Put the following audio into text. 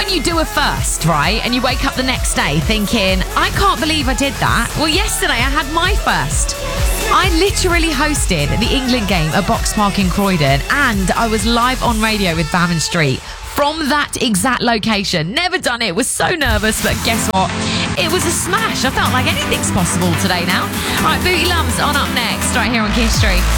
when you do a first, right? And you wake up the next day thinking, I can't believe I did that. Well, yesterday I had my first. I literally hosted the England game at Box Park in Croydon, and I was live on radio with Bam and Street from that exact location. Never done it. Was so nervous, but guess what? It was a smash. I felt like anything's possible today now. All right, Booty Lumps on up next, right here on Kiss Street.